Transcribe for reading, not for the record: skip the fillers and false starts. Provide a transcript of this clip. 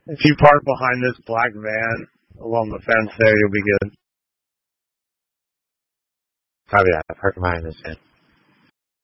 If you park behind this black van along the fence there, you'll be good. Probably not. Park behind this van.